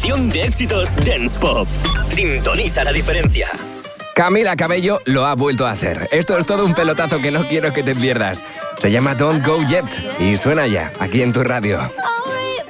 selección de éxitos Dance Pop. Sintoniza la diferencia. Camila Cabello lo ha vuelto a hacer. Esto es todo un pelotazo que no quiero que te pierdas. Se llama Don't Go Yet y suena ya, aquí en tu radio.